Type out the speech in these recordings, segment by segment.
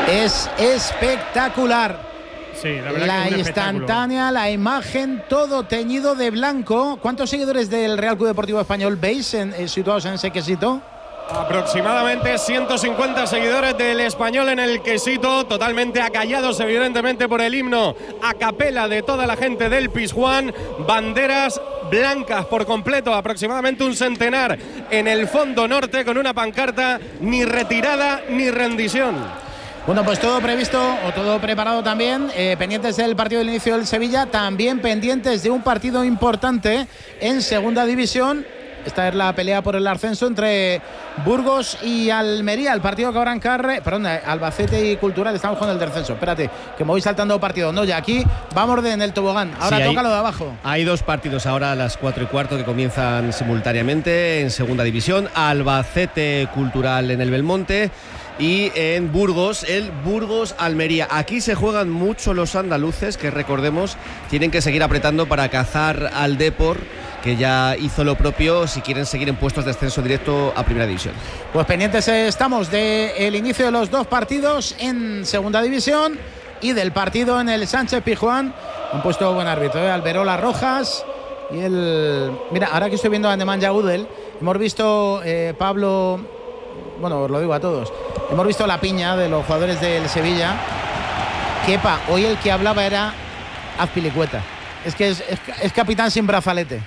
Es espectacular. Sí, la verdad la que es un instantánea, la imagen, todo teñido de blanco. ¿Cuántos seguidores del Real Club Deportivo Español veis situados en ese quesito? Aproximadamente 150 seguidores del Español en el quesito, totalmente acallados evidentemente por el himno a capela de toda la gente del Pizjuán. Banderas blancas por completo, aproximadamente un centenar en el fondo norte, con una pancarta: ni retirada ni rendición. Bueno, pues todo previsto o todo preparado también, pendientes del partido del inicio del Sevilla, también pendientes de un partido importante en segunda división. Esta es la pelea por el ascenso entre Burgos y Almería, el partido que va a arrancar, Albacete y Cultural, estamos con el descenso. Espérate, que me voy saltando partidos. No, ya aquí vamos en el tobogán, ahora sí, toca lo de abajo. Hay dos partidos ahora a las 4:15 que comienzan simultáneamente en segunda división. Albacete Cultural en el Belmonte. Y en Burgos, el Burgos-Almería. Aquí se juegan mucho los andaluces, que recordemos, tienen que seguir apretando para cazar al Depor, que ya hizo lo propio, si quieren seguir en puestos de ascenso directo a Primera División. Pues pendientes estamos del inicio de los dos partidos en Segunda División y del partido en el Sánchez Pizjuán. Han puesto buen árbitro, Alberola Rojas y el... Mira, ahora que estoy viendo a Nemanja Udel, hemos visto Pablo... Bueno, os lo digo a todos. Hemos visto la piña de los jugadores del Sevilla. Kepa, hoy el que hablaba era Azpilicueta. Es que es capitán sin brazalete.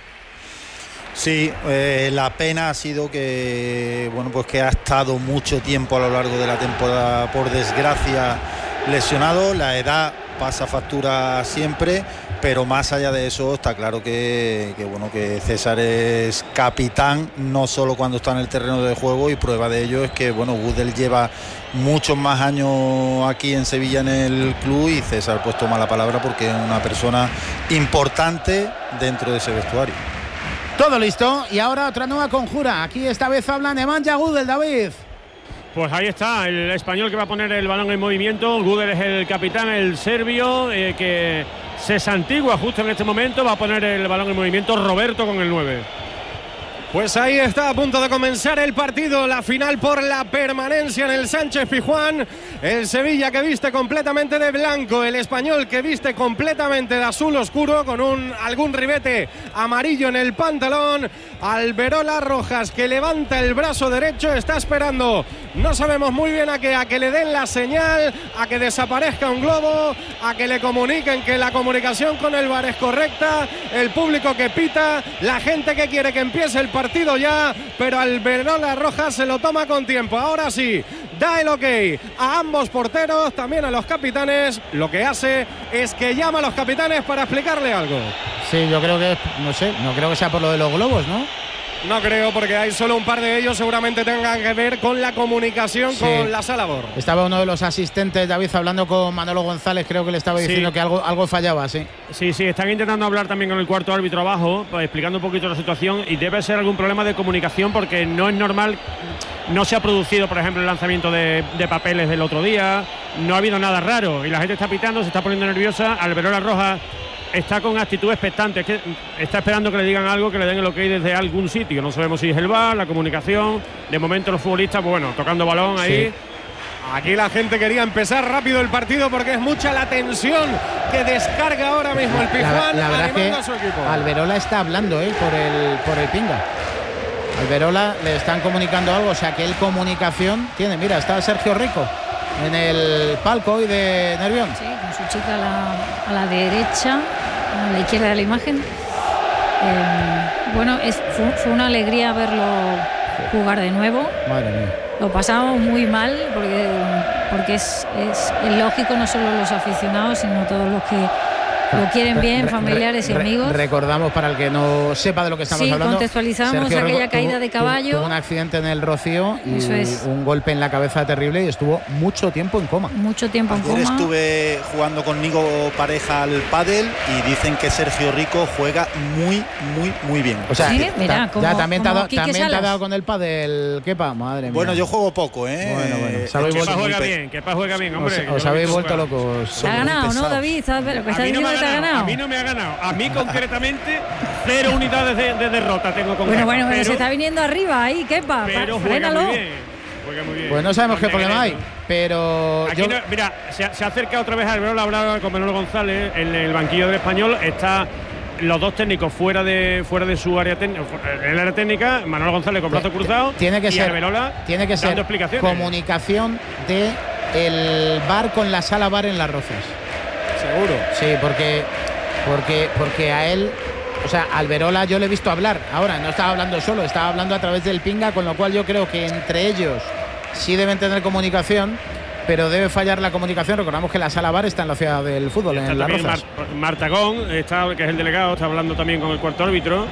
Sí, la pena ha sido que, bueno, pues que ha estado mucho tiempo a lo largo de la temporada, por desgracia, lesionado. La edad pasa factura siempre, pero más allá de eso está claro que César es capitán, no solo cuando está en el terreno de juego, y prueba de ello es que Gudel lleva muchos más años aquí en Sevilla en el club, y César pues toma la palabra porque es una persona importante dentro de ese vestuario. Todo listo, y ahora otra nueva conjura. Aquí esta vez habla Nemanja Udel, David. Pues ahí está, el español que va a poner el balón en movimiento. Gudel es el capitán, el serbio, que se santigua justo en este momento. Va a poner el balón en movimiento Roberto con el 9. Pues ahí está, a punto de comenzar el partido, la final por la permanencia en el Sánchez Pizjuán. El Sevilla que viste completamente de blanco, el Español que viste completamente de azul oscuro, con algún ribete amarillo en el pantalón. Alberola Rojas, que levanta el brazo derecho, está esperando, no sabemos muy bien a que le den la señal, a que desaparezca un globo, a que le comuniquen que la comunicación con el VAR es correcta, el público que pita, la gente que quiere que empiece el partido ya, pero Alberola Rojas se lo toma con tiempo. Ahora sí, da el ok a ambos porteros, también a los capitanes. Lo que hace es que llama a los capitanes para explicarle algo. Sí, yo creo que, no sé, no creo que sea por lo de los globos, ¿no? No creo, porque hay solo un par de ellos, seguramente tengan que ver con la comunicación, sí, con la sala BOR. Estaba uno de los asistentes, David, hablando con Manolo González, creo que le estaba diciendo que algo fallaba, sí. Sí, están intentando hablar también con el cuarto árbitro abajo, explicando un poquito la situación, y debe ser algún problema de comunicación, porque no es normal, no se ha producido, por ejemplo, el lanzamiento de papeles del otro día, no ha habido nada raro, y la gente está pitando, se está poniendo nerviosa. Alberola Rojas está con actitud expectante, es que está esperando que le digan algo, que le den el ok desde algún sitio. No sabemos si es el VAR, la comunicación. De momento los futbolistas, bueno, tocando balón ahí. Sí. Aquí la gente quería empezar rápido el partido porque es mucha la tensión que descarga ahora mismo el Pizjuán. La verdad es que Alberola está hablando por el pinga. Alberola le están comunicando algo, o sea que él comunicación tiene. Mira, está Sergio Rico en el palco hoy de Nervión. Sí, con su chica a la derecha, a la izquierda de la imagen. Bueno, fue una alegría verlo jugar de nuevo. Madre mía. Lo pasamos muy mal porque es lógico, no solo los aficionados, sino todos los que lo quieren bien, familiares y amigos. Recordamos, para el que no sepa de lo que estamos hablando, contextualizamos Sergio aquella caída de caballo. Tuvo un accidente en el Rocío y un golpe en la cabeza terrible, y estuvo mucho tiempo en coma. Ayer estuve jugando conmigo pareja al pádel y dicen que Sergio Rico juega muy bien. O sea, sí, mira, también te ha dado con el pádel, Kepa, madre mía. Bueno, yo juego poco, Kepa juega bien, hombre. Os habéis vuelto locos. ¿Te ha ganado, no, David? A mí no me ha ganado. A mí concretamente 0 unidades de derrota tengo con Kepa. Bueno, se está viniendo arriba ahí, Kepa. Pero frénalo. Juega muy bien. Pues no sabemos qué problema hay. pero Aquí mira, se acerca otra vez Alberola a hablar con Manolo González en el banquillo del Español. Está los dos técnicos fuera de su área técnica, en el área técnica. Manolo González con brazos cruzados. Tiene que ser comunicación de el VAR con la sala VAR en Las Rozas. Seguro. Sí, porque a él, o sea, Alberola yo le he visto hablar. Ahora no estaba hablando solo, estaba hablando a través del pinga, con lo cual yo creo que entre ellos sí deben tener comunicación, pero debe fallar la comunicación. Recordamos que la sala VAR está en la ciudad del fútbol, en Las Rozas. Martagón, que es el delegado, está hablando también con el cuarto árbitro.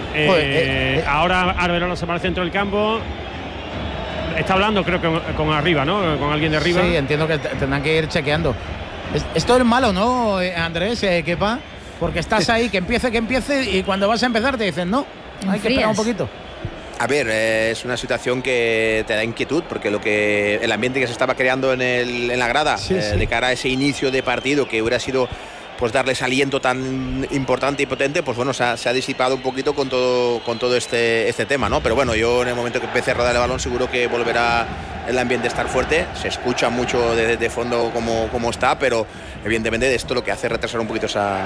Ahora Alberola se va al centro del campo. Está hablando, creo que con arriba, ¿no? Con alguien de arriba. Sí, entiendo que tendrán que ir chequeando. Esto es malo, ¿no, Andrés, Kepa? Porque estás ahí, que empiece, y cuando vas a empezar te dicen, no, hay que esperar un poquito. A ver, es una situación que te da inquietud, porque el ambiente que se estaba creando en la grada, de cara a ese inicio de partido, que hubiera sido pues darles aliento tan importante y potente, pues bueno, se ha disipado un poquito con todo este tema, ¿no? Pero bueno, yo en el momento que empiece a rodar el balón seguro que volverá el ambiente a estar fuerte. Se escucha mucho de fondo como está, pero evidentemente de esto lo que hace es retrasar un poquito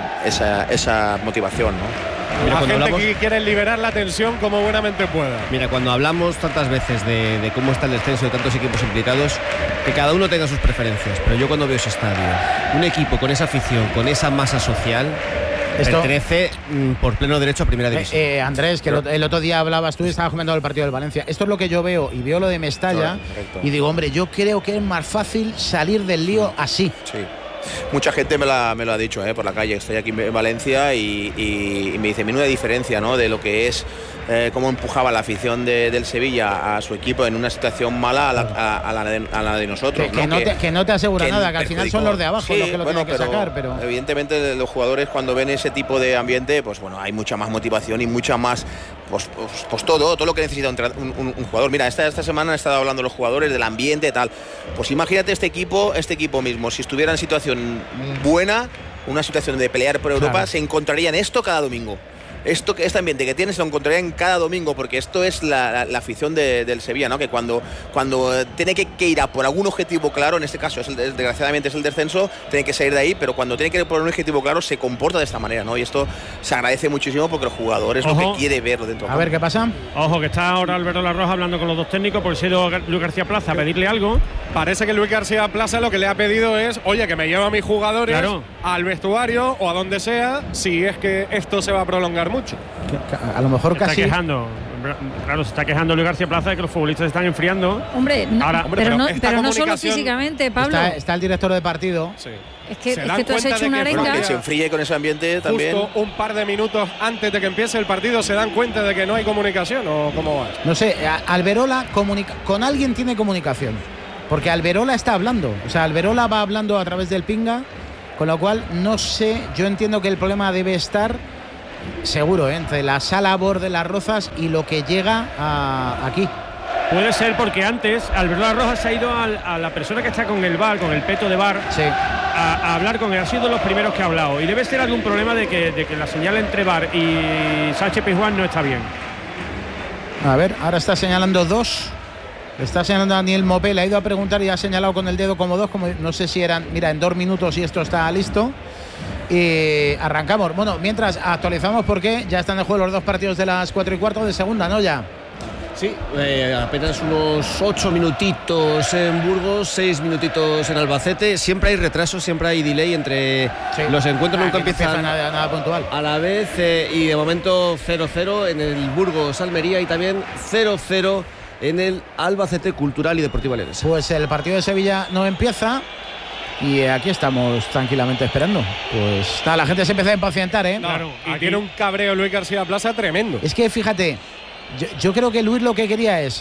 esa motivación, ¿no? Mira, la gente que quiere liberar la tensión como buenamente pueda. Mira, cuando hablamos tantas veces de cómo está el descenso de tantos equipos implicados, que cada uno tenga sus preferencias, pero yo cuando veo ese estadio, un equipo con esa afición, con esa masa social, pertenece por pleno derecho a primera división. Andrés, que el otro día hablabas tú y estabas comentando el partido del Valencia. Esto es lo que yo veo, y veo lo de Mestalla, y digo, hombre, yo creo que es más fácil salir del lío así. Sí. Mucha gente me lo ha dicho por la calle. Estoy aquí en Valencia y me dice, menuda diferencia, ¿no? De lo que es cómo empujaba la afición del Sevilla a su equipo en una situación mala a la de nosotros. Que no te asegura nada, que al final son los de abajo los que lo tienen que sacar. Pero evidentemente los jugadores, cuando ven ese tipo de ambiente, pues bueno, hay mucha más motivación y mucha más pues todo lo que necesita un jugador. Mira, esta semana han estado hablando los jugadores del ambiente, tal. Pues imagínate este equipo mismo, si estuviera en situación buena, una situación de pelear por Europa, se encontrarían esto cada domingo. Este ambiente que tiene se lo encontrarían cada domingo, porque esto es la afición del Sevilla, ¿no? Que cuando tiene que ir a por algún objetivo claro, en este caso desgraciadamente es el descenso, tiene que salir de ahí, pero cuando tiene que ir por un objetivo claro se comporta de esta manera, ¿no? Y esto se agradece muchísimo porque el jugador es lo que quiere verlo dentro. A ver qué pasa. Ojo, que está ahora Alberola Roja hablando con los dos técnicos, por si ha ido Luis García Plaza a pedirle algo. Parece que Luis García Plaza lo que le ha pedido es, oye, que me lleve a mis jugadores al vestuario o a donde sea, si es que esto se va a prolongar mucho. A lo mejor casi. Se está quejando Luis García Plaza de que los futbolistas se están enfriando. Hombre, pero no solo físicamente, Pablo. Está el director de partido. Sí. Es que tú has hecho una arenga. Que se enfríe con ese ambiente también. Justo un par de minutos antes de que empiece el partido se dan cuenta de que no hay comunicación, ¿o cómo va? No sé, Alberola con alguien tiene comunicación. Porque Alberola está hablando. O sea, Alberola va hablando a través del pinga. Con lo cual, no sé, yo entiendo que el problema debe estar seguro entre la sala VAR de Las Rozas y lo que llega aquí. Puede ser porque antes Alberola Rojas se ha ido a la persona que está con el VAR, con el peto de VAR, a hablar con él. Ha sido de los primeros que ha hablado. Y debe ser algún problema de que la señal entre VAR y Sánchez Pizjuán no está bien. A ver, ahora está señalando dos. Está señalando a Daniel Mopé, le ha ido a preguntar y ha señalado con el dedo como dos, como no sé si eran, mira, en 2 minutos y esto está listo. Y arrancamos. Bueno, mientras actualizamos porque ya están en juego los dos partidos de las 4:15 de segunda, ¿no? Ya. Sí, apenas unos 8 minutitos en Burgos, 6 minutitos en Albacete. Siempre hay retraso, siempre hay delay entre los encuentros, nunca empiezan nada puntual a la vez. Y de momento 0-0 en el Burgos Almería y también 0-0 en el Albacete Cultural y Deportivo Leonesa. Pues el partido de Sevilla no empieza y aquí estamos tranquilamente esperando. Pues la gente se empieza a impacientar, ¿eh? Claro, y tiene un cabreo Luis García Plaza tremendo. Es que fíjate, yo creo que Luis lo que quería es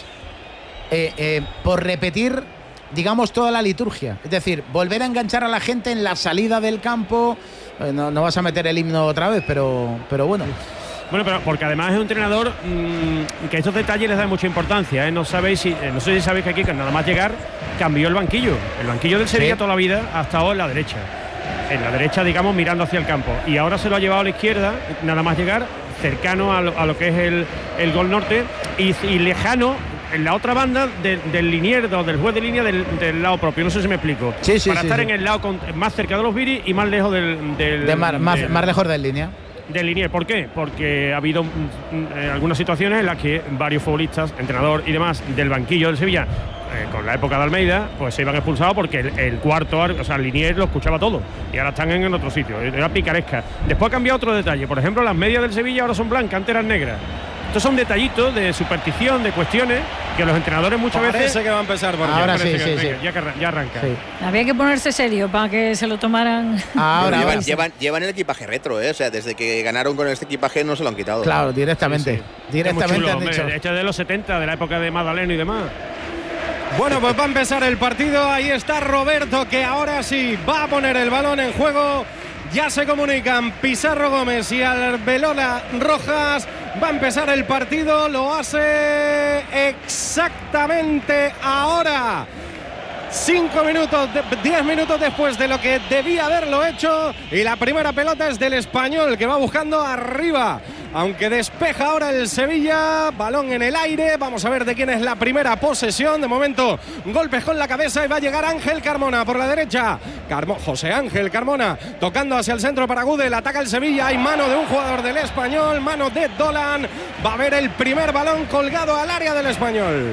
por repetir, digamos, toda la liturgia. Es decir, volver a enganchar a la gente en la salida del campo. No vas a meter el himno otra vez, pero bueno. Bueno, pero porque además es un entrenador que estos detalles les da mucha importancia, ¿eh? No sé si sabéis que aquí, nada más llegar, cambió el banquillo. El banquillo del Sevilla toda la vida ha estado en la derecha. En la derecha, digamos, mirando hacia el campo. Y ahora se lo ha llevado a la izquierda, nada más llegar, cercano a lo que es el gol norte y lejano, en la otra banda del linier o del juez de línea del lado propio. No sé si me explico. Para estar en el lado más cerca de los viris y más lejos más lejos del línea. Del linier. ¿Por qué? Porque ha habido algunas situaciones en las que varios futbolistas, entrenador y demás del banquillo del Sevilla, con la época de Almeida, pues se iban expulsados porque el cuarto, o sea, el linier lo escuchaba todo y ahora están en otro sitio. Era picaresca. Después ha cambiado otro detalle. Por ejemplo, las medias del Sevilla ahora son blancas, antes eran negras. Estos son detallitos de superstición, de cuestiones que los entrenadores muchas veces. Parece que va a empezar por ahora sí. Ya arranca. Sí. Había que ponerse serio para que se lo tomaran. Ahora llevan el equipaje retro, o sea, desde que ganaron con este equipaje no se lo han quitado. Claro, directamente. Directamente han dicho. Este de los 70, de la época de Madaleno y demás. Bueno, pues va a empezar el partido. Ahí está Roberto, que ahora sí va a poner el balón en juego. Ya se comunican Pizarro Gómez y Arbelola Rojas. Va a empezar el partido. Lo hace exactamente ahora. 10 minutos después de lo que debía haberlo hecho. Y la primera pelota es del Español, que va buscando arriba. Aunque despeja ahora el Sevilla, balón en el aire. Vamos a ver de quién es la primera posesión. De momento, golpes con la cabeza y va a llegar Ángel Carmona por la derecha. José Ángel Carmona tocando hacia el centro para Gudel. Ataca el Sevilla. Hay mano de un jugador del Español, mano de Dolan. Va a haber el primer balón colgado al área del Español.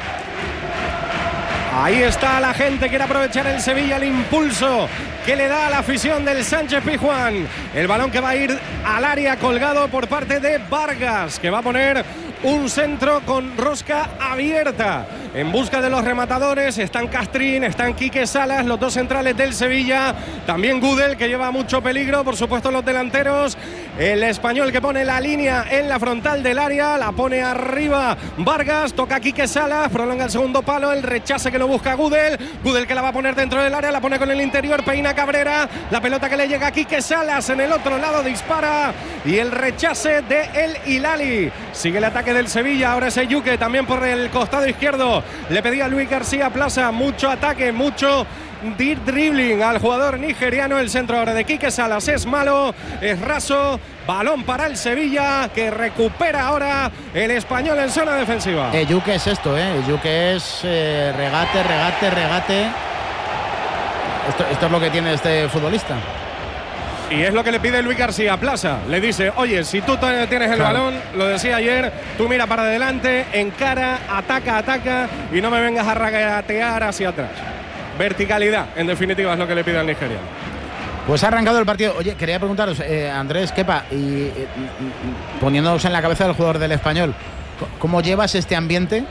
Ahí está la gente, quiere aprovechar el Sevilla, el impulso que le da a la afición del Sánchez Pizjuán. El balón que va a ir al área colgado por parte de Vargas, que va a poner un centro con rosca abierta. En busca de los rematadores están Castrín, están Quique Salas, los dos centrales del Sevilla. También Gudel, que lleva mucho peligro, por supuesto los delanteros. El Español que pone la línea en la frontal del área, la pone arriba Vargas, toca a Quique Salas, prolonga el segundo palo, el rechace que lo busca Gudel. Gudel que la va a poner dentro del área, la pone con el interior, peina Cabrera, la pelota que le llega a Quique Salas, en el otro lado dispara y el rechace de El Hilali. Sigue el ataque del Sevilla, ahora es Eyuke también por el costado izquierdo. Le pedía a Luis García Plaza mucho ataque, mucho dribbling al jugador nigeriano. El centro ahora de Quique Salas es malo, es raso. Balón para el Sevilla, que recupera ahora el Español en zona defensiva. Eyuke es esto, Eyuke es regate. Esto es lo que tiene este futbolista. Y es lo que le pide Luis García Plaza. Le dice, oye, si tú tienes el balón, lo decía ayer, tú mira para adelante, encara, ataca y no me vengas a regatear hacia atrás. Verticalidad, en definitiva, es lo que le pide al nigeriano. Pues ha arrancado el partido. Oye, quería preguntaros, Andrés, Kepa, y poniéndonos en la cabeza del jugador del Español, ¿cómo llevas este ambiente?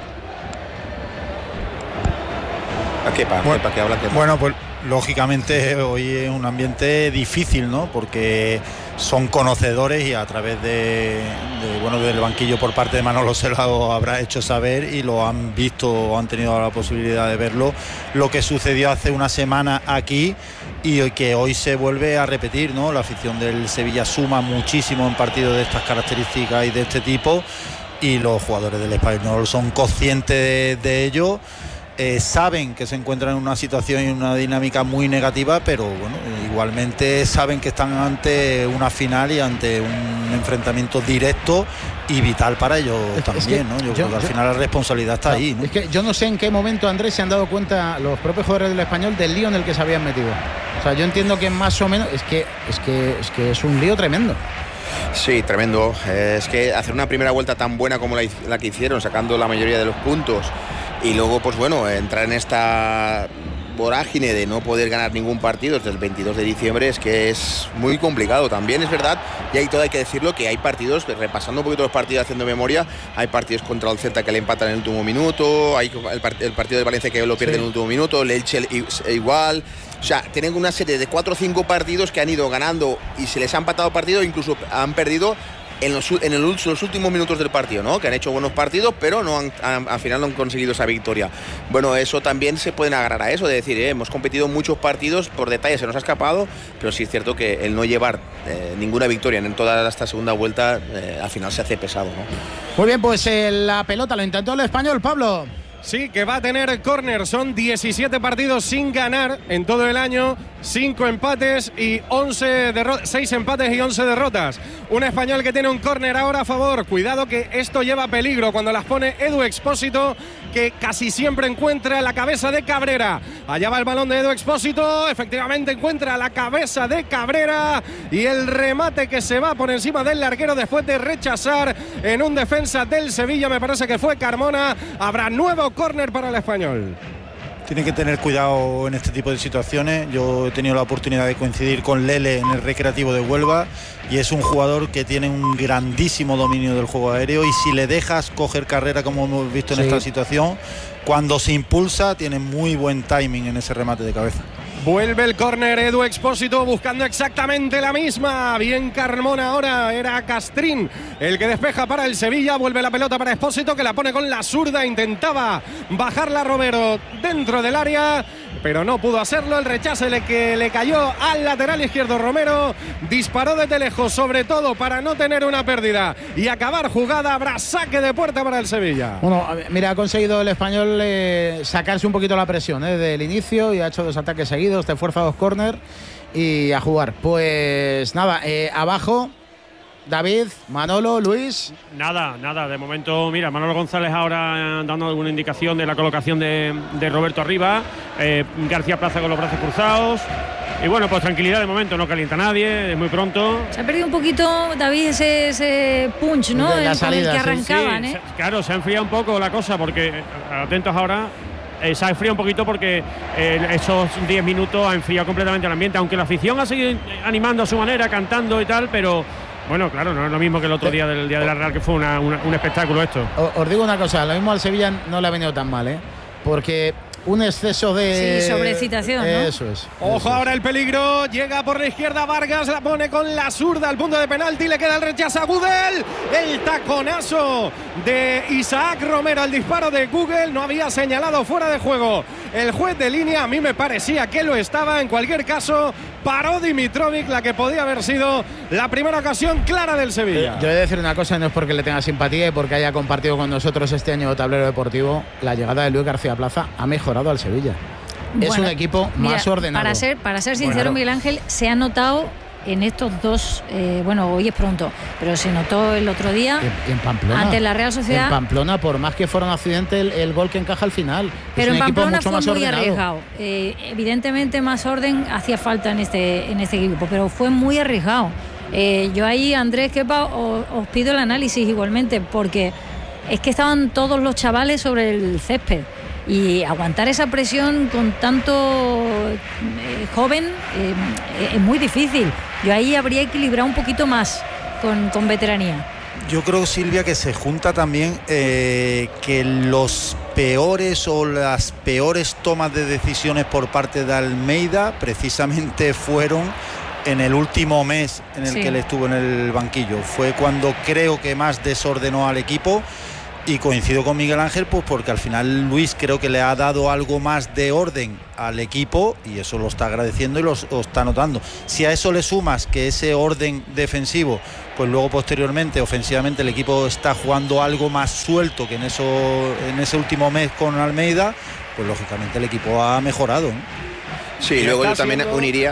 ¿A Kepa? Bueno, ¿Qué habla Kepa? Bueno, pues lógicamente hoy es un ambiente difícil, ¿no? Porque son conocedores y a través del banquillo por parte de Manolo se lo habrá hecho saber y lo han visto o han tenido la posibilidad de verlo, lo que sucedió hace una semana aquí y que hoy se vuelve a repetir, ¿no? La afición del Sevilla suma muchísimo en partidos de estas características y de este tipo y los jugadores del Español son conscientes de ello. Saben que se encuentran en una situación y una dinámica muy negativa, pero bueno, igualmente saben que están ante una final y ante un enfrentamiento directo y vital para ellos también, ¿no? Yo creo que al final la responsabilidad está ahí, ¿no? Es que yo no sé en qué momento, Andrés, se han dado cuenta los propios jugadores del Español del lío en el que se habían metido. O sea, yo entiendo que más o menos es que es un lío tremendo. Sí, tremendo. Es que hacer una primera vuelta tan buena como la que hicieron, sacando la mayoría de los puntos, y luego, pues bueno, entrar en esta vorágine de no poder ganar ningún partido desde el 22 de diciembre es que es muy complicado. También es verdad, y ahí todo hay que decirlo, que hay partidos, repasando un poquito los partidos, haciendo memoria, hay partidos contra el Celta que le empatan en el último minuto, hay el partido de Valencia que lo pierde en el último minuto, el Elche igual. O sea, tienen una serie de 4 o 5 partidos que han ido ganando y se les ha empatado partido, incluso han perdido en los últimos minutos del partido, ¿no? Que han hecho buenos partidos, pero al final no han conseguido esa victoria. Bueno, eso también se pueden agarrar a eso, de decir, hemos competido muchos partidos, por detalle se nos ha escapado, pero sí es cierto que el no llevar ninguna victoria en toda esta segunda vuelta, al final se hace pesado, ¿no? Muy bien, pues la pelota lo intentó el Español, Pablo. Sí, que va a tener córner. Son 17 partidos sin ganar en todo el año, 5 empates y 6 empates y 11 derrotas. Un español que tiene un córner ahora a favor. Cuidado que esto lleva peligro cuando las pone Edu Expósito, que casi siempre encuentra la cabeza de Cabrera. Allá va el balón de Edu Expósito, efectivamente encuentra la cabeza de Cabrera y el remate que se va por encima del larguero después de rechazar en un defensa del Sevilla, me parece que fue Carmona. Habrá nuevo córner para el español. Tiene que tener cuidado en este tipo de situaciones. Yo he tenido la oportunidad de coincidir con Lele en el Recreativo de Huelva y es un jugador que tiene un grandísimo dominio del juego aéreo, y si le dejas coger carrera, como hemos visto en esta situación, cuando se impulsa tiene muy buen timing en ese remate de cabeza. Vuelve el córner, Edu Expósito buscando exactamente la misma. Bien Carmona, ahora era Castrín el que despeja para el Sevilla. Vuelve la pelota para Expósito, que la pone con la zurda. Intentaba bajarla Romero dentro del área, pero no pudo hacerlo. El rechace que le cayó al lateral izquierdo. Romero disparó desde lejos, sobre todo para no tener una pérdida y acabar jugada. Habrá saque de puerta para el Sevilla. Bueno, mira, ha conseguido el español sacarse un poquito la presión desde el inicio y ha hecho 2 ataques seguidos. Te fuerza 2 córner y a jugar. Pues nada, abajo David, Manolo, Luis. Nada, de momento, mira, Manolo González ahora dando alguna indicación de la colocación de Roberto arriba, García Plaza con los brazos cruzados. Y bueno, pues tranquilidad de momento, no calienta nadie, es muy pronto. Se ha perdido un poquito, David, ese punch, ¿no? De la salida, con el que arrancaban, sí, claro, se ha enfriado un poco la cosa, porque atentos ahora. Se ha enfriado un poquito porque esos 10 minutos ha enfriado completamente el ambiente, aunque la afición ha seguido animando a su manera, cantando y tal, pero bueno, claro, no es lo mismo que el otro día del Día de la Real, que fue un espectáculo esto. Os digo una cosa, lo mismo al Sevilla no le ha venido tan mal, porque un exceso de... Sí, sobreexcitación, ¿no? Eso es. Ojo ahora el peligro, llega por la izquierda Vargas, la pone con la zurda al punto de penalti, le queda el rechazo a Gudel, el taconazo de Isaac Romero, el disparo de Gudel, no había señalado fuera de juego el juez de línea, a mí me parecía que lo estaba. En cualquier caso, paró Dimitrovic la que podía haber sido la primera ocasión clara del Sevilla. Yo he de decir una cosa, no es porque le tenga simpatía y porque haya compartido con nosotros este año Tablero Deportivo, la llegada de Luis García Plaza ha mejorado al Sevilla. Es un equipo más ordenado. Para ser sincero, Miguel Ángel, se ha notado en estos dos, hoy es pronto, pero se notó el otro día en Pamplona, ante la Real Sociedad. En Pamplona, por más que fuera un accidente, el gol que encaja al final. Pero en Pamplona fue muy ordenado. arriesgado. Evidentemente más orden hacía falta en este equipo, pero fue muy arriesgado. Yo ahí, Andrés, Kepa, os pido el análisis igualmente, porque es que estaban todos los chavales sobre el césped. Y aguantar esa presión con tanto joven es muy difícil. Yo ahí habría equilibrado un poquito más con veteranía. Yo creo, Silvia, que se junta también que los peores o las peores tomas de decisiones por parte de Almeida precisamente fueron en el último mes en el que él estuvo en el banquillo. Fue cuando creo que más desordenó al equipo. Y coincido con Miguel Ángel, pues porque al final Luis creo que le ha dado algo más de orden al equipo y eso lo está agradeciendo y lo está notando. Si a eso le sumas que ese orden defensivo, pues luego posteriormente ofensivamente el equipo está jugando algo más suelto que en ese último mes con Almeida, pues lógicamente el equipo ha mejorado, ¿no? Sí, luego yo también uniría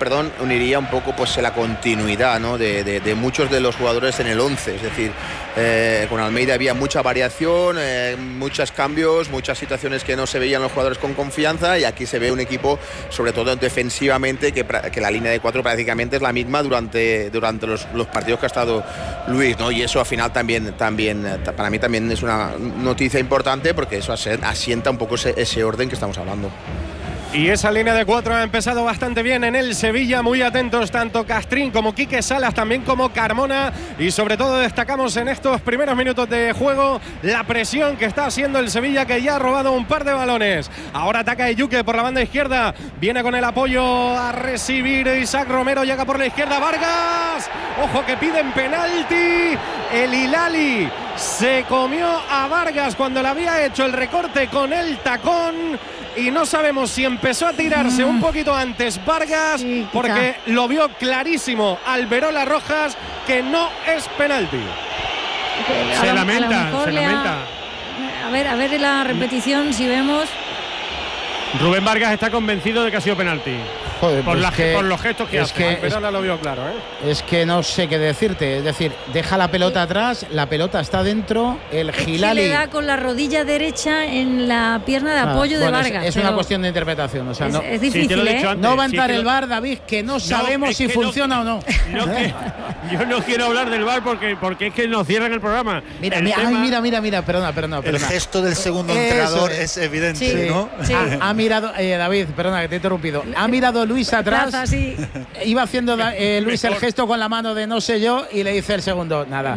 un poco pues la continuidad, ¿no? de muchos de los jugadores en el 11, es decir, con Almeida había mucha variación, muchos cambios, muchas situaciones que no se veían los jugadores con confianza, y aquí se ve un equipo, sobre todo defensivamente, que la línea de 4 prácticamente es la misma durante los partidos que ha estado Luis, ¿no? Y eso al final también para mí también es una noticia importante, porque eso asienta un poco ese orden que estamos hablando. Y esa línea de 4 ha empezado bastante bien en el Sevilla, muy atentos tanto Castrín como Quique Salas, también como Carmona, y sobre todo destacamos en estos primeros minutos de juego la presión que está haciendo el Sevilla, que ya ha robado un par de balones. Ahora ataca Eyuke por la banda izquierda, viene con el apoyo a recibir Isaac Romero, llega por la izquierda Vargas, ojo que piden penalti, el Hilali se comió a Vargas cuando le había hecho el recorte con el tacón. Y no sabemos si empezó a tirarse un poquito antes Vargas, porque lo vio clarísimo Alberola Rojas que no es penalti. Se lamenta. A a ver la repetición si vemos. Rubén Vargas está convencido de que ha sido penalti. Joder, por pues los gestos que hace. Pero no lo vio claro, ¿eh? Es que no sé qué decirte. Es decir, deja la pelota atrás, la pelota está dentro, el Gilali. Le da con la rodilla derecha en la pierna de apoyo de Vargas. Es una cuestión de interpretación. O sea, es difícil, ¿eh? No va a entrar el VAR, David, que no sabemos si funciona o no. Yo no quiero hablar del VAR porque es que nos cierran el programa. Mira, perdona. El gesto del segundo entrenador es evidente, ¿no? Sí. Ha mirado, David, perdona que te he interrumpido. Ha mirado Luis atrás. Plaza, sí. Iba haciendo Luis el gesto con la mano de no sé yo y le dice el segundo, nada.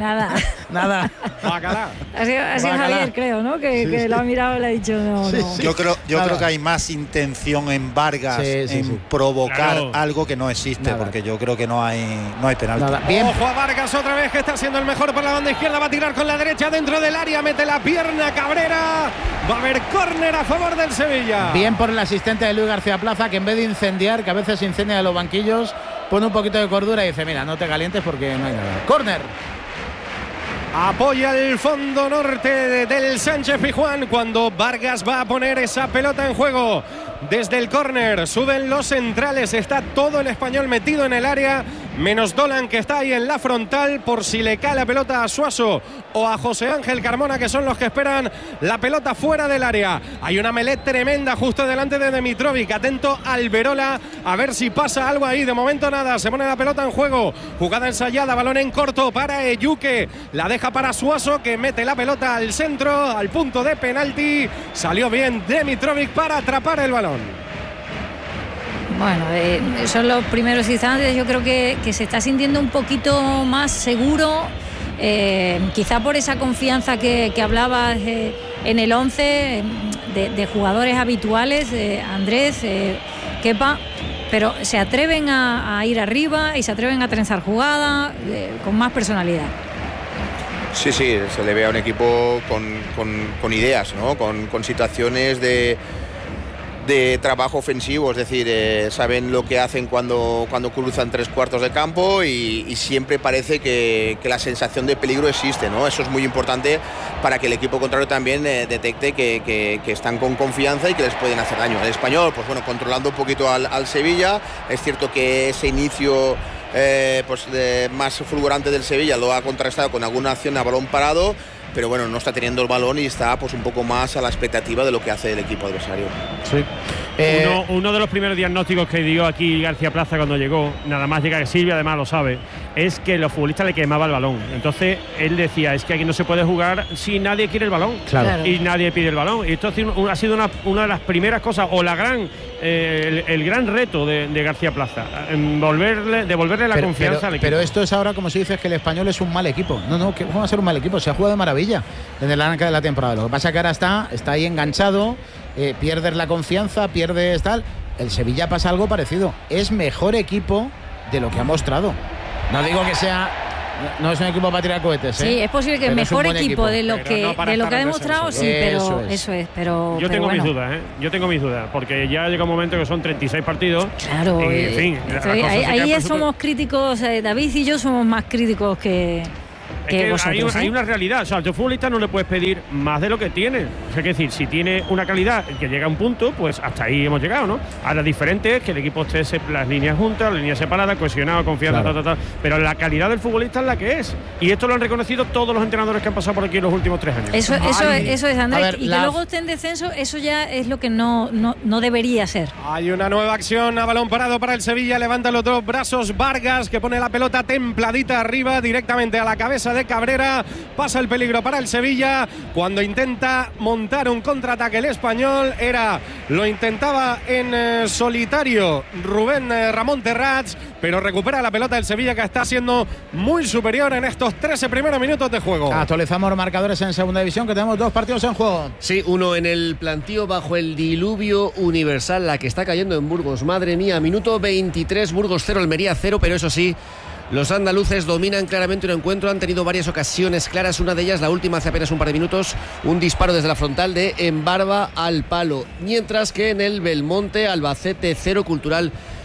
Ha sido Javier, creo, ¿no? Que lo ha mirado y le ha dicho no. Yo creo que hay más intención en Vargas en provocar algo que no existe, porque yo creo que no hay penalti. Bien. Ojo a Vargas otra vez, que está siendo el mejor por la banda izquierda, va a tirar con la derecha dentro del área, mete la pierna Cabrera, va a haber córner a favor del Sevilla. Bien por el asistente de Luis García Plaza, que en vez de incendiar, que a veces incendia de los banquillos, pone un poquito de cordura y dice, mira, no te calientes porque no hay nada. Córner. Apoya el fondo norte del Sánchez Pizjuán cuando Vargas va a poner esa pelota en juego. Desde el córner suben los centrales, está todo el Español metido en el área, menos Dolan, que está ahí en la frontal por si le cae la pelota a Suaso o a José Ángel Carmona, que son los que esperan la pelota fuera del área. Hay una melé tremenda justo delante de Dimitrovic, atento Alberola a ver si pasa algo ahí. De momento nada, se pone la pelota en juego, jugada ensayada, balón en corto para Eyuke, la deja para Suaso, que mete la pelota al centro, al punto de penalti. Salió bien Dimitrovic para atrapar el balón. Bueno, son los primeros instantes. Yo creo que se está sintiendo un poquito más seguro, quizá por esa confianza que hablabas en el 11 de jugadores habituales, Andrés, Kepa, pero se atreven a ir arriba y se atreven a trenzar jugada con más personalidad. Sí, se le ve a un equipo con ideas, ¿no? Con situaciones de trabajo ofensivo, es decir, saben lo que hacen cuando cruzan 3/4 de campo y siempre parece que la sensación de peligro existe, ¿no? Eso es muy importante para que el equipo contrario también detecte que están con confianza y que les pueden hacer daño. El Español, pues bueno, controlando un poquito al Sevilla. Es cierto que ese inicio más fulgurante del Sevilla lo ha contrastado con alguna acción a balón parado, pero bueno, no está teniendo el balón y está pues un poco más a la expectativa de lo que hace el equipo adversario. Sí. Uno de los primeros diagnósticos que dio aquí García Plaza cuando llegó, nada más llega, que Silvia además lo sabe, es que los futbolistas le quemaba el balón. Entonces él decía, es que aquí no se puede jugar si nadie quiere el balón. Claro. Y nadie pide el balón. Y esto ha sido una de las primeras cosas, o el gran reto de García Plaza, devolverle la confianza al equipo. Pero esto es ahora, como se dice, es que el Español es un mal equipo. No, que vamos a ser un mal equipo. Se ha jugado de maravilla en el arranque de la temporada. Lo que pasa es que ahora está ahí enganchado, pierdes la confianza, pierdes tal. El Sevilla pasa algo parecido. Es mejor equipo de lo que ha mostrado. No digo que sea... No es un equipo para tirar cohetes, ¿eh? Sí, es posible que el mejor equipo de lo que ha demostrado, sí, pero eso es. Pero tengo bueno. Yo tengo mis dudas, porque ya llega un momento que son 36 partidos. Claro, y, en fin, ahí somos críticos, David y yo somos más críticos que vosotros, hay una realidad. O sea, al futbolista no le puedes pedir más de lo que tiene. O sea, es decir, si tiene una calidad que llega a un punto, pues hasta ahí hemos llegado, ¿no? Ahora, diferente es que el equipo esté las líneas juntas, las líneas separadas, cohesionado, confiado, claro. Pero la calidad del futbolista es la que es. Y esto lo han reconocido todos los entrenadores que han pasado por aquí en los últimos 3 años. Eso es, Andrés. Ver, y que luego esté en descenso, eso ya es lo que no debería ser. Hay una nueva acción a balón parado para el Sevilla. Levanta los dos brazos Vargas, que pone la pelota templadita arriba, directamente a la cabeza de Cabrera. Pasa el peligro para el Sevilla cuando intenta montar un contraataque el Español. Lo intentaba en solitario Rubén Ramón Terrats, pero recupera la pelota del Sevilla, que está siendo muy superior en estos 13 primeros minutos de juego. Actualizamos los marcadores en segunda división, que tenemos 2 partidos en juego. Sí, uno en el plantío bajo el diluvio universal, la que está cayendo en Burgos. Madre mía, minuto 23, Burgos 0, Almería 0, pero eso sí, los andaluces dominan claramente un encuentro, han tenido varias ocasiones claras, una de ellas, la última hace apenas un par de minutos, un disparo desde la frontal de Embarba al palo. Mientras que en el Belmonte, Albacete 0, Cultural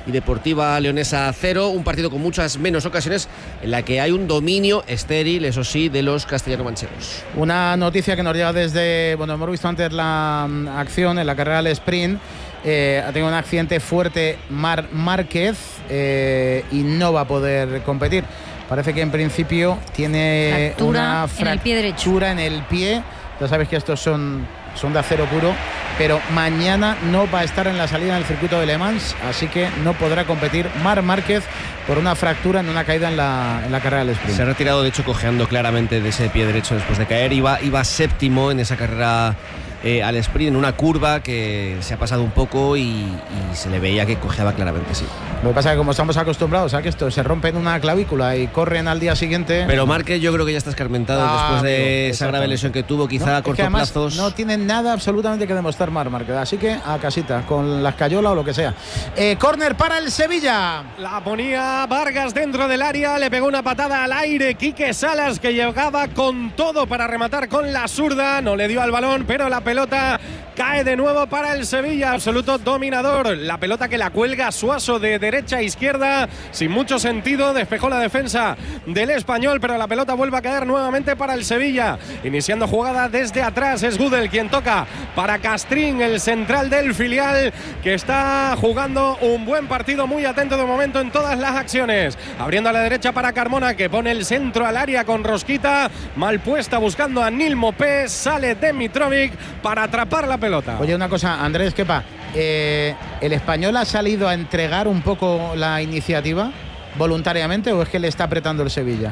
y Deportiva Leonesa 0. Un partido con muchas menos ocasiones, en la que hay un dominio estéril, eso sí, de los castellano-manchegos. Una noticia que nos llega desde, bueno, hemos visto antes la acción en la carrera del sprint. Ha tenido un accidente fuerte Marc Márquez y no va a poder competir. Parece que en principio tiene una fractura en el pie. Ya sabes que estos son de acero puro, pero mañana no va a estar en la salida del circuito de Le Mans, así que no podrá competir Marc Márquez por una fractura en una caída en la carrera del sprint. Se ha retirado, de hecho, cojeando claramente de ese pie derecho después de caer. Iba séptimo en esa carrera al sprint, en una curva que se ha pasado un poco y se le veía que cojeaba claramente, sí. Lo que pasa es que como estamos acostumbrados a que esto se rompe en una clavícula y corren al día siguiente. Pero Márquez yo creo que ya está escarmentado después de esa grave lesión que tuvo, quizá a corto plazo. No tienen nada absolutamente que demostrar Marc Márquez, así que a casita, con la escayola o lo que sea. Córner para el Sevilla. La ponía Vargas dentro del área, le pegó una patada al aire Quique Salas, que llegaba con todo para rematar con la zurda, no le dio al balón, pero la pelota cae de nuevo para el Sevilla, absoluto dominador. La pelota que la cuelga Suaso de derecha a izquierda, sin mucho sentido, despejó la defensa del Español, pero la pelota vuelve a caer nuevamente para el Sevilla. Iniciando jugada desde atrás, es Gudel quien toca para Castrín, el central del filial, que está jugando un buen partido, muy atento de momento en todas las acciones. Abriendo a la derecha para Carmona, que pone el centro al área con Rosquita, mal puesta buscando a Nil Mopé, sale Demitrovic para atrapar la pelota. Oye, una cosa, Andrés, ¿qué el Español ha salido a entregar un poco la iniciativa voluntariamente o es que le está apretando el Sevilla?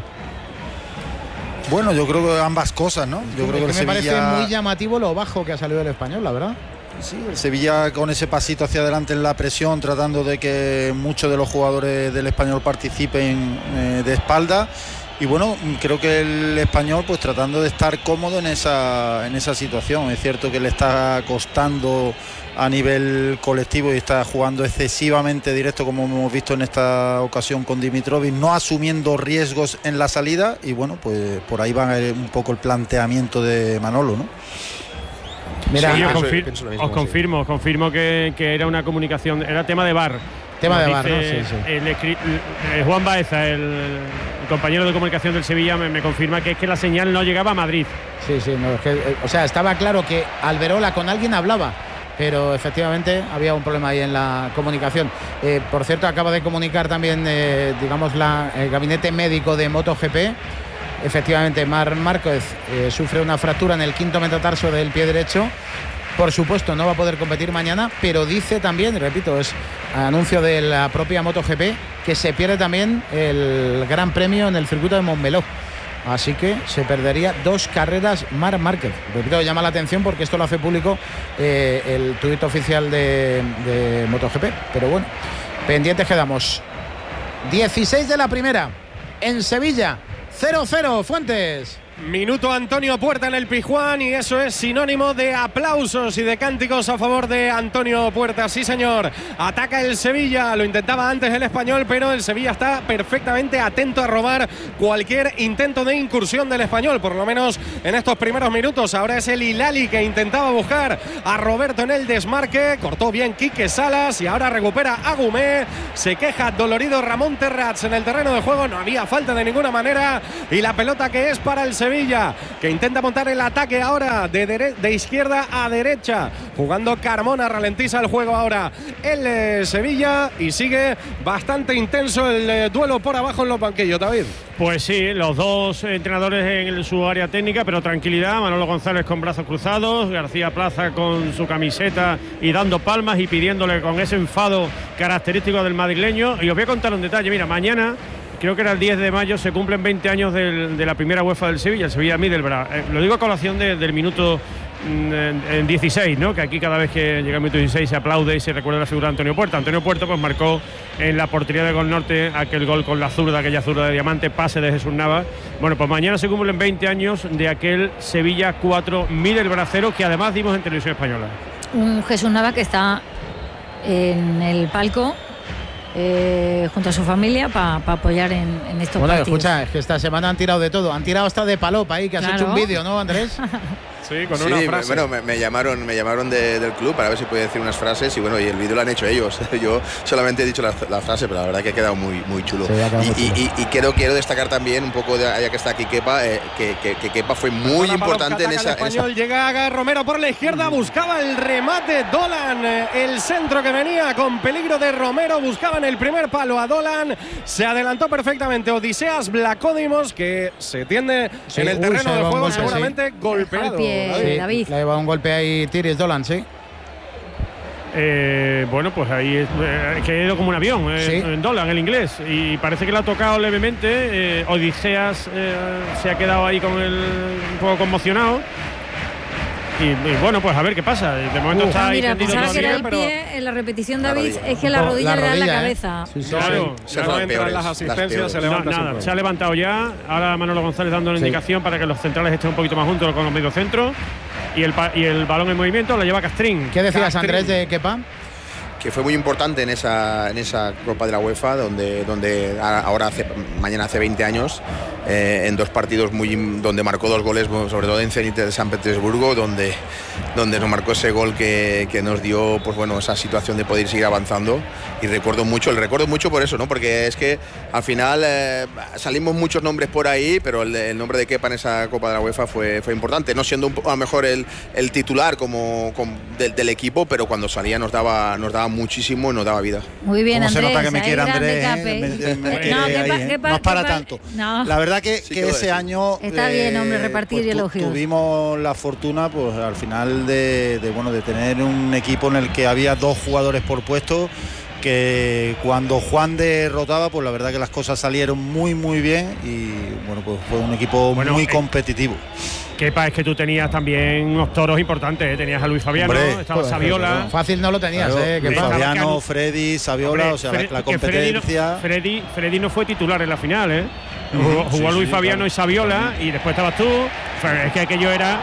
Bueno, yo creo que ambas cosas, ¿no? Yo creo que el Sevilla... Me parece muy llamativo lo bajo que ha salido el Español, la verdad. Sí, el Sevilla con ese pasito hacia adelante en la presión, tratando de que muchos de los jugadores del Español participen de espalda. Y bueno, creo que el Español pues tratando de estar cómodo en esa situación. Es cierto que le está costando a nivel colectivo y está jugando excesivamente directo, como hemos visto en esta ocasión con Dimitrovic, no asumiendo riesgos en la salida, y bueno, pues por ahí va un poco el planteamiento de Manolo, ¿no? Mira, sí, os confirmo que era una comunicación, era tema de VAR. Tema de VAR, ¿no? Sí. Juan Baeza, el compañero de comunicación del Sevilla, me confirma que es que la señal no llegaba a Madrid. Sí, no, es que, o sea, estaba claro que Alberola con alguien hablaba, pero efectivamente había un problema ahí en la comunicación. Por cierto, acaba de comunicar también, el gabinete médico de MotoGP. Efectivamente, Marc Márquez sufre una fractura en el quinto metatarso del pie derecho. Por supuesto, no va a poder competir mañana, pero dice también, repito, es anuncio de la propia MotoGP, que se pierde también el Gran Premio en el circuito de Montmeló. Así que se perdería 2 carreras Marc Márquez. Repito, llama la atención porque esto lo hace público el tuit oficial de MotoGP. Pero bueno, pendientes quedamos. 16 de la primera, en Sevilla, 0-0, Fuentes. Minuto Antonio Puerta en el Pizjuán, y eso es sinónimo de aplausos y de cánticos a favor de Antonio Puerta. Sí, señor. Ataca el Sevilla, lo intentaba antes el Español, pero el Sevilla está perfectamente atento a robar cualquier intento de incursión del Español, por lo menos en estos primeros minutos. Ahora es el Hilali que intentaba buscar a Roberto en el desmarque, cortó bien Quique Salas y ahora recupera a Gumé. Se queja dolorido Ramón Terrats en el terreno de juego, no había falta de ninguna manera, y la pelota que es para el Sevilla, que intenta montar el ataque ahora de izquierda a derecha, jugando Carmona, ralentiza el juego ahora el Sevilla, y sigue bastante intenso el duelo por abajo en los banquillos, David. Pues sí, los dos entrenadores en su área técnica, pero tranquilidad. Manolo González con brazos cruzados, García Plaza con su camiseta y dando palmas y pidiéndole con ese enfado característico del madrileño. Y os voy a contar un detalle, mira, mañana, creo que era el 10 de mayo, se cumplen 20 años de la primera UEFA del Sevilla, el Sevilla Middlesbrough. Lo digo a colación del minuto 16, ¿no? Que aquí cada vez que llega el minuto 16 se aplaude y se recuerda la figura de Antonio Puerta. Antonio Puerta pues marcó en la portería de Gol Norte aquel gol con la zurda, aquella zurda de diamante, pase de Jesús Navas. Bueno, pues mañana se cumplen 20 años de aquel Sevilla 4, Middlesbrough 0, que además dimos en Televisión Española. Un Jesús Navas que está en el palco junto a su familia para apoyar en estos partidos. Escucha, es que esta semana han tirado de todo, han tirado hasta de Palop ahí, que has hecho un vídeo, ¿no, Andrés? Sí, con una frase. Bueno, me llamaron del club para ver si podía decir unas frases y bueno, y el vídeo lo han hecho ellos. Yo solamente he dicho la frase, pero la verdad que ha quedado muy chulo. Sí, y quiero destacar también un poco, ya que está aquí Kepa, que Kepa fue muy importante en esa... Llega Romero por la izquierda, buscaba el remate Dolan, el centro que venía con peligro de Romero, buscaban el primer palo a Dolan, se adelantó perfectamente Odiseas Vlachodimos, que se tiende en el terreno de juego, seguramente golpeado. David. Le lleva un golpe ahí Tiris Dolan, sí. Bueno, pues ahí es que ha ido como un avión, en Dolan, el inglés, y parece que le ha tocado levemente. Odiseas se ha quedado ahí un poco conmocionado. Y bueno, pues a ver qué pasa. De momento está ahí tendido pensaba que era el pero... pie en la repetición, David, es que la rodilla le da en la cabeza. Claro, no entran las asistencias, se levanta. Nada, se ha levantado ya. Ahora Manolo González dando una indicación para que los centrales estén un poquito más juntos con los mediocentros. Y el balón en movimiento lo lleva Castrín. ¿Qué decías, Andrés, de Kepa? Que fue muy importante en esa Copa de la UEFA, donde ahora mañana hace 20 años, en 2 partidos donde marcó 2 goles, sobre todo en Zenit de San Petersburgo, donde nos marcó ese gol que nos dio, pues bueno, esa situación de poder seguir avanzando. Y recuerdo mucho por eso, ¿no? Porque es que al final salimos muchos nombres por ahí, pero el nombre de Kepa en esa Copa de la UEFA fue importante, no siendo a lo mejor el titular del equipo, pero cuando salía nos daba muchísimo y nos daba vida. Muy bien, Andrés. Se nota que me quiere Andrés. No es para tanto. No. La verdad que ese año está bien, hombre, repartir pues, elogios. Tuvimos la fortuna, pues al final de tener un equipo en el que había 2 jugadores por puesto, que cuando Juan derrotaba, pues la verdad que las cosas salieron muy bien y bueno, pues fue un equipo muy competitivo. Kepa, es que tú tenías también unos toros importantes, tenías a Luis Fabiano, estaba Saviola. Fácil no lo tenías, Luis Fabiano, Freddy, Saviola, o sea, la competencia. Freddy no fue titular en la final, Jugó Luis Fabiano y Saviola, y después estabas tú. Es que aquello era...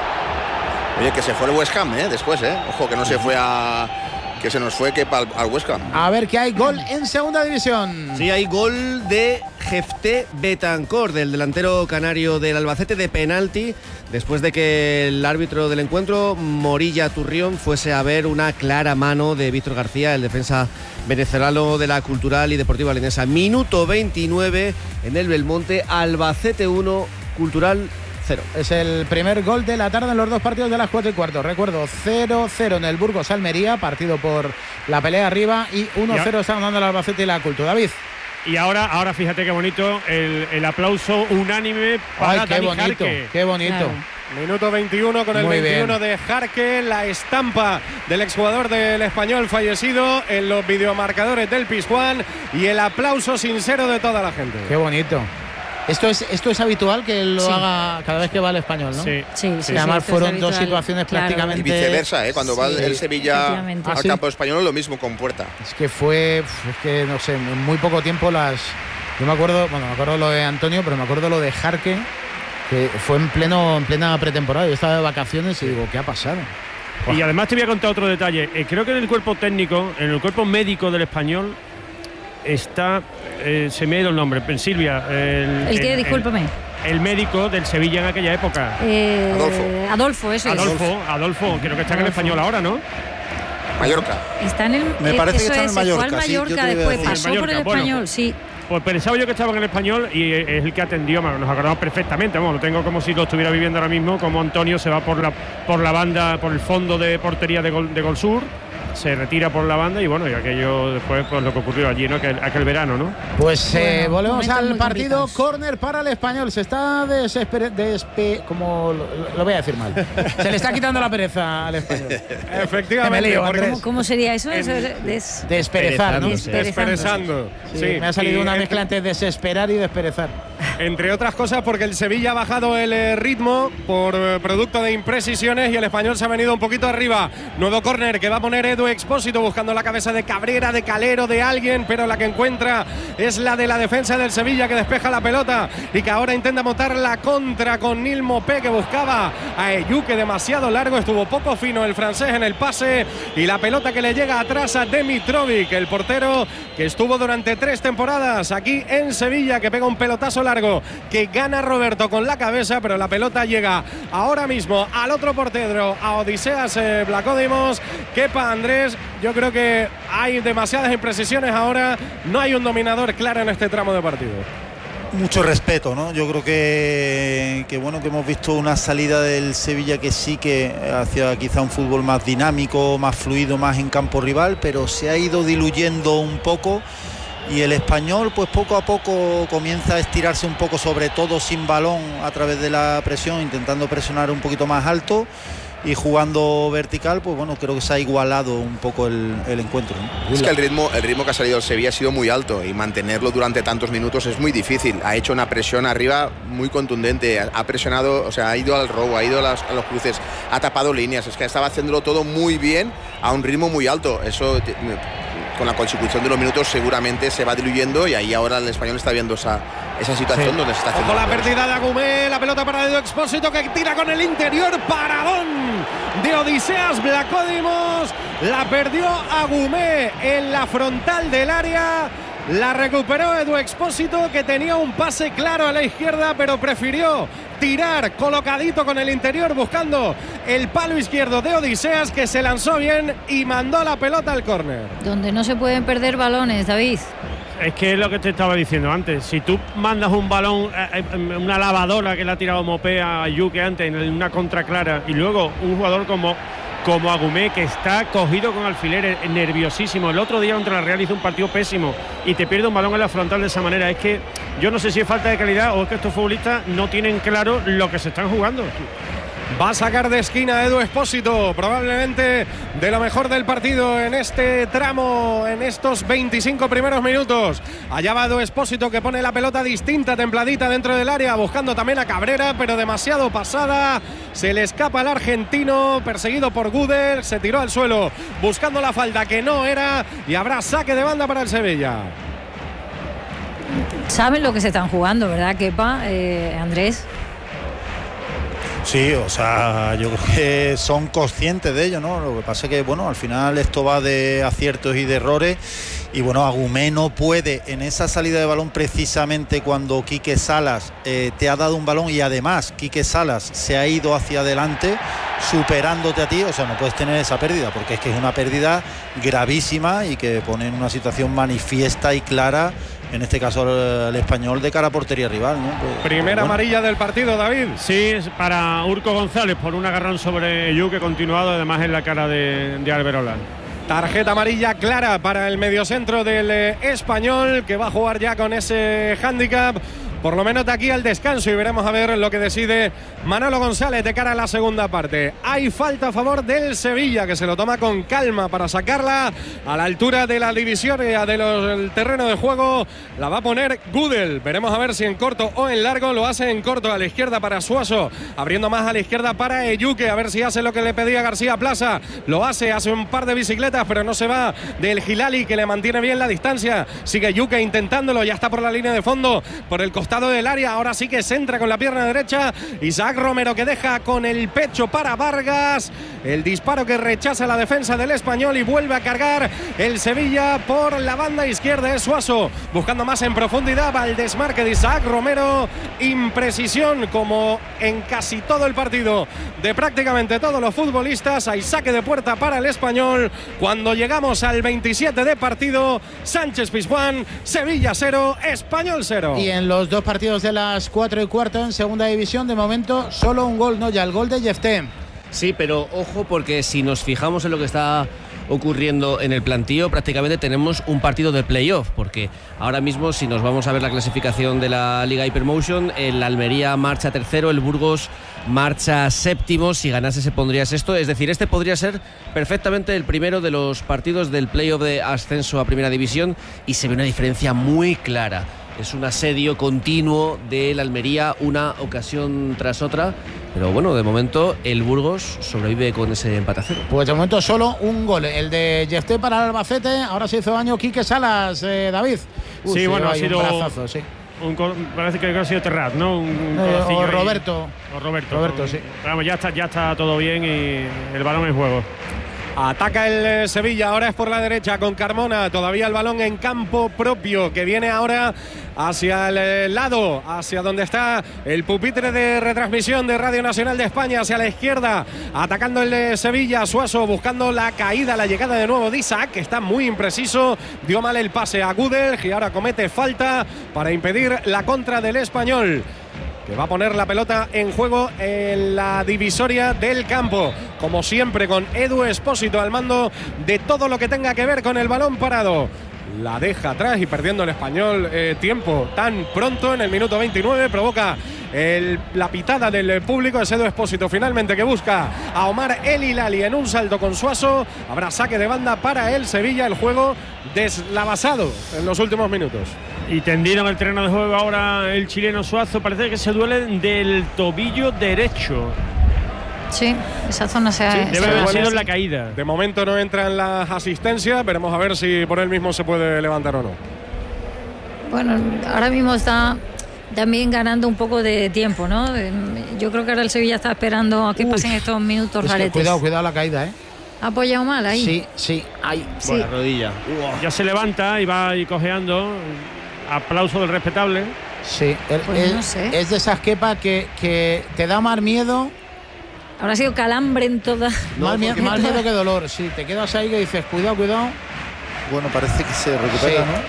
Oye, que se fue el West Ham, después, ojo, que no se fue que se nos fue Kepa al West Ham. A ver, que hay gol en segunda división. Sí, hay gol de Jefté Betancor, del delantero canario del Albacete, de penalti, después de que el árbitro del encuentro, Morilla Turrión, fuese a ver una clara mano de Víctor García, el defensa venezolano de la Cultural y Deportiva Leonesa. Minuto 29 en el Belmonte, Albacete 1, Cultural 0. Es el primer gol de la tarde en los 2 partidos de las 4:15. Recuerdo, 0-0 en el Burgos Almería, partido por la pelea arriba, y 1-0 están dando el Albacete y la Cultura. David. Y ahora fíjate qué bonito el aplauso unánime para Dani Jarque. Qué bonito. Claro. Minuto 21 con el muy 21 bien de Jarque, la estampa del exjugador del Español fallecido en los videomarcadores del Pizjuán y el aplauso sincero de toda la gente. Qué bonito. Esto es habitual que lo haga cada vez que va al Español, ¿no? Sí. Además fueron 2 situaciones prácticamente... Y viceversa, cuando va el Sevilla al campo español, lo mismo con Puerta. Es que no sé, en muy poco tiempo yo me acuerdo lo de Antonio, pero me acuerdo lo de Jarque, que fue en plena pretemporada. Yo estaba de vacaciones y digo, ¿qué ha pasado? Y además te voy a contar otro detalle. Creo que en el cuerpo técnico, en el cuerpo médico del Español, está... se me ha ido el nombre, Silvia. Discúlpame. El médico del Sevilla en aquella época. Adolfo, eso es. Adolfo, creo que está en el Español ahora, ¿no? Mallorca. Está en el... Me parece que está en el Mallorca. Fue al Mallorca, después pasó por el Español, sí. Pues pensaba yo que estaba en el Español y es el que atendió, nos acordamos perfectamente, lo tengo como si lo estuviera viviendo ahora mismo, como Antonio se va por la banda, por el fondo de portería de Gol Sur, se retira por la banda y aquello después, pues lo que ocurrió allí, ¿no? Aquel verano, ¿no? Pues volvemos al partido. Córner para el Español. Se está como lo voy a decir mal. Se le está quitando la pereza al Español. Efectivamente. ¿Cómo sería eso? Desperezar, ¿no? Desperezando. Sí, me ha salido una mezcla entre desesperar y desperezar. Entre otras cosas porque el Sevilla ha bajado el ritmo por producto de imprecisiones y el Español se ha venido un poquito arriba. Nuevo córner que va a poner Edu Expósito buscando la cabeza de Cabrera, de Calero, de alguien, pero la que encuentra es la de la defensa del Sevilla, que despeja la pelota y que ahora intenta montar la contra con Nil Mopé, que buscaba a Eyuque demasiado largo, estuvo poco fino el francés en el pase y la pelota que le llega atrás a Dimitrovic, el portero que estuvo durante 3 temporadas aquí en Sevilla, que pega un pelotazo largo juego que gana Roberto con la cabeza, pero la pelota llega ahora mismo al otro portero, a Odiseas Vlachodimos. Kepa, Andrés, yo creo que hay demasiadas imprecisiones ahora, no hay un dominador claro en este tramo de partido. Mucho respeto, ¿no? Yo creo que bueno, que hemos visto una salida del Sevilla que sí que hacia quizá un fútbol más dinámico, más fluido, más en campo rival, pero se ha ido diluyendo un poco y el Español pues poco a poco comienza a estirarse un poco, sobre todo sin balón a través de la presión, intentando presionar un poquito más alto y jugando vertical. Pues bueno, creo que se ha igualado un poco el encuentro, ¿no? Es que el ritmo que ha salido el Sevilla ha sido muy alto y mantenerlo durante tantos minutos es muy difícil. Ha hecho una presión arriba muy contundente, ha presionado, o sea, ha ido al robo, ha ido a los cruces, ha tapado líneas, es que estaba haciéndolo todo muy bien a un ritmo muy alto. Eso con la consecución de los minutos seguramente se va diluyendo y ahí ahora el Español está viendo esa situación donde se está haciendo. Con la pérdida de Agumé, la pelota para Edu Expósito que tira con el interior, paradón de Odiseas Vlachodimos, la perdió Agumé en la frontal del área. La recuperó Edu Expósito, que tenía un pase claro a la izquierda, pero prefirió tirar colocadito con el interior buscando el palo izquierdo de Odiseas, que se lanzó bien y mandó la pelota al córner. Donde no se pueden perder balones, David. Es que es lo que te estaba diciendo antes. Si tú mandas un balón, una lavadora que le ha tirado Mopé a Yuke antes en una contra clara, y luego un jugador como Agumé, que está cogido con alfileres, nerviosísimo. El otro día contra la Real hizo un partido pésimo y te pierde un balón en la frontal de esa manera. Es que yo no sé si es falta de calidad o es que estos futbolistas no tienen claro lo que se están jugando. Va a sacar de esquina Edu Expósito, probablemente de lo mejor del partido en este tramo, en estos 25 primeros minutos. Allá va Edu Expósito, que pone la pelota distinta, templadita dentro del área, buscando también a Cabrera, pero demasiado pasada. Se le escapa al argentino, perseguido por Gudel, se tiró al suelo buscando la falta que no era, y habrá saque de banda para el Sevilla. Saben lo que se están jugando, ¿verdad, Kepa, Andrés? Sí, o sea, yo creo que son conscientes de ello, ¿no? Lo que pasa es que, bueno, al final esto va de aciertos y de errores. Y bueno, Agumé no puede en esa salida de balón, precisamente cuando Quique Salas te ha dado un balón y además Quique Salas se ha ido hacia adelante superándote a ti. O sea, no puedes tener esa pérdida, porque es que es una pérdida gravísima y que pone en una situación manifiesta y clara, en este caso el Español, de cara a portería rival, ¿no? Pues, primera amarilla del partido, David. Sí, es para Urco González por un agarrón sobre Yuke continuado, además en la cara de Alberola. Tarjeta amarilla clara para el mediocentro del Español, que va a jugar ya con ese hándicap, por lo menos de aquí al descanso, y veremos a ver lo que decide Manolo González de cara a la segunda parte. Hay falta a favor del Sevilla, que se lo toma con calma para sacarla a la altura de la divisoria del terreno de juego. La va a poner Gudel, veremos a ver si en corto o en largo. Lo hace en corto a la izquierda para Suaso, abriendo más a la izquierda para Eyuke, a ver si hace lo que le pedía García Plaza. Lo hace un par de bicicletas, pero no se va del Hilali, que le mantiene bien la distancia. Sigue Eyuke intentándolo, ya está por la línea de fondo, por el costado del área. Ahora sí que se entra con la pierna derecha Isaac Romero, que deja con el pecho para Vargas. El disparo que rechaza la defensa del Español, y vuelve a cargar el Sevilla por la banda izquierda. Es Suaso buscando más en profundidad, va al desmarque de Isaac Romero. Imprecisión, como en casi todo el partido de prácticamente todos los futbolistas. Hay saque de puerta para el Español cuando llegamos al 27 de partido. Sánchez-Pizjuán, Sevilla 0, Español 0. Y en los dos partidos de las 4:15 en segunda división, de momento solo un gol, ¿no? Ya el gol de Jefté. Sí, pero ojo, porque si nos fijamos en lo que está ocurriendo en el plantío, prácticamente tenemos un partido de playoff, porque ahora mismo, si nos vamos a ver la clasificación de la Liga Hypermotion, el Almería marcha tercero, el Burgos marcha séptimo. Si ganase se pondría sexto, es decir, este podría ser perfectamente el primero de los partidos del playoff de ascenso a primera división, y se ve una diferencia muy clara. Es un asedio continuo del Almería, una ocasión tras otra. Pero bueno, de momento el Burgos sobrevive con ese empate a 0. Pues de momento solo un gol, el de Jefté para el Albacete. Ahora se hizo daño Quique Salas, David. Sí, bueno, ha sido un brazazo, sí. Parece que ha sido Terrat, ¿no? O Roberto. Roberto, sí. Vamos, ya está todo bien y el balón en juego. Ataca el Sevilla, ahora es por la derecha con Carmona, todavía el balón en campo propio, que viene ahora hacia el lado, hacia donde está el pupitre de retransmisión de Radio Nacional de España, hacia la izquierda, atacando el Sevilla. Suazo buscando la caída, la llegada de nuevo de Isaac, que está muy impreciso, dio mal el pase a Gudel y ahora comete falta para impedir la contra del Español, que va a poner la pelota en juego en la divisoria del campo, como siempre con Edu Espósito al mando de todo lo que tenga que ver con el balón parado. La deja atrás y perdiendo el Español tiempo tan pronto en el minuto 29, provoca la pitada del público. Es Edu Espósito finalmente que busca a Omar El Hilali en un salto con Suazo. Habrá saque de banda para el Sevilla, el juego deslavazado en los últimos minutos. Y tendido en el terreno de juego ahora el chileno Suazo, parece que se duele del tobillo derecho. Sí, esa zona se ha... Sí, debe haber sido en la caída. De momento no entran las asistencias, veremos a ver si por él mismo se puede levantar o no. Bueno, ahora mismo está también ganando un poco de tiempo, ¿no? Yo creo que ahora el Sevilla está esperando a que pasen estos minutos raretes. Cuidado la caída, ¿eh? ¿Ha apoyado mal ahí? Sí, ahí. Sí. Por la rodilla. Ya se levanta y va ahí cojeando. Aplauso del respetable. Sí, Pues no sé. es de esas quepas que te da más miedo. Habrá sido calambre en toda... Más miedo que dolor. Sí, te quedas ahí que dices, cuidado. Bueno, parece que se recupera, Sí. ¿no?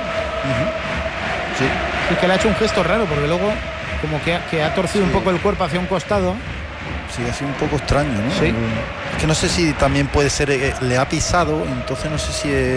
Sí. Es que le ha hecho un gesto raro, porque luego como que ha torcido un poco el cuerpo hacia un costado. Sí, ha sido un poco extraño, ¿no? Sí. Es que no sé si también puede ser, le ha pisado, entonces no sé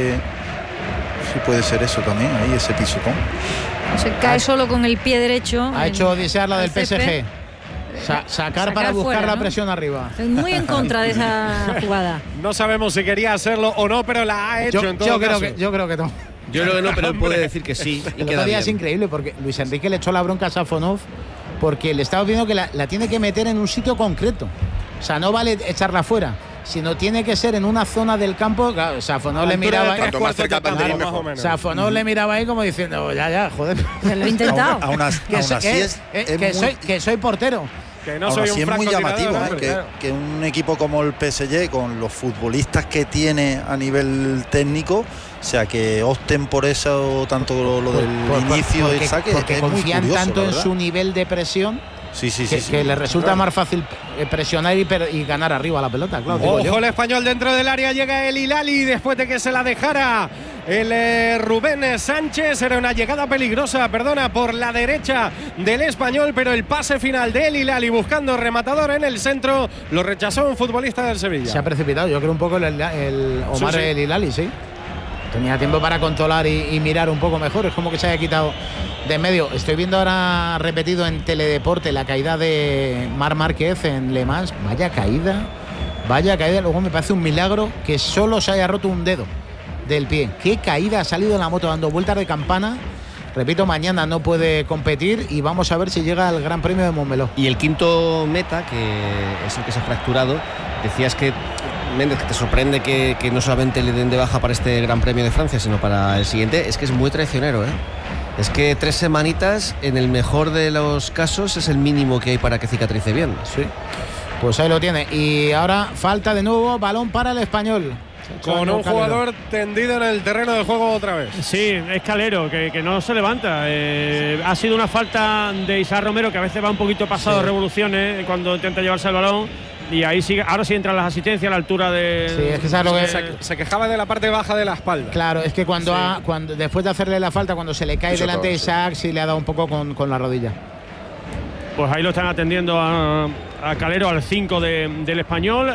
si puede ser eso también, ahí ese pisotón. Se cae solo con el pie derecho. Ha hecho odisear la del al césped. PSG. Sacar para buscar fuera, la ¿no? presión arriba. Estoy muy en contra de esa jugada. No sabemos si quería hacerlo o no, pero la ha hecho en todo caso. Yo creo que no. Yo creo que no, pero él puede decir que sí. Y El queda otro día bien. es increíble porque Luis Enrique le echó la bronca a Safonov porque le estaba pidiendo que la tiene que meter en un sitio concreto. O sea, no vale echarla fuera, sino tiene que ser en una zona del campo. Claro, Safonov le miraba ahí. Cuanto más cerca del banderín, más o mejor. menos. Safonov le miraba ahí como diciendo, ya, joder. Se lo he intentado. Aún así Que soy portero. Que no aún soy así un es muy francotirador, llamativo, hombre. claro. que un equipo como el PSG, con los futbolistas que tiene a nivel técnico, o sea, que opten por eso, tanto lo del inicio del saque, porque es muy confían curioso, tanto la en verdad. su nivel de presión Sí, que le resulta más fácil presionar y ganar arriba la pelota, claro. digo yo. Ojo el Español dentro del área, llega el Hilali después de que se la dejara el Rubén Sánchez. Era una llegada peligrosa, por la derecha del Español, pero el pase final de el Hilali buscando rematador en el centro lo rechazó un futbolista del Sevilla. Se ha precipitado, yo creo un poco el Omar Sí. El Hilali, sí. Tenía tiempo para controlar y mirar un poco mejor. Es como que se haya quitado de en medio. Estoy viendo ahora repetido en Teledeporte la caída de Marc Márquez en Le Mans. Vaya caída. Luego me parece un milagro que solo se haya roto un dedo del pie. Qué caída, ha salido en la moto dando vueltas de campana. Repito, mañana no puede competir y vamos a ver si llega al Gran Premio de Montmeló. Y el quinto meta, que es el que se ha fracturado, decías que Méndez, que te sorprende que no solamente le den de baja para este Gran Premio de Francia, sino para el siguiente. Es que es muy traicionero, ¿eh? Es que 3 semanitas, en el mejor de los casos, es el mínimo que hay para que cicatrice bien. Sí. Pues ahí lo tiene. Y ahora falta de nuevo, balón para el Español. Con un jugador tendido en el terreno de juego otra vez. Sí, es Calero, que no se levanta. Ha sido una falta de Isaac Romero, que a veces va un poquito pasado de revoluciones cuando intenta llevarse el balón. Y ahí sigue, ahora sí entran las asistencias a la altura de. Sí, es que sabes lo que Se quejaba de la parte baja de la espalda. Claro, es que cuando después de hacerle la falta, cuando se le cae Eso delante de todo, sí. Isaac, sí le ha dado un poco con la rodilla. Pues ahí lo están atendiendo a Calero, al 5 del Español.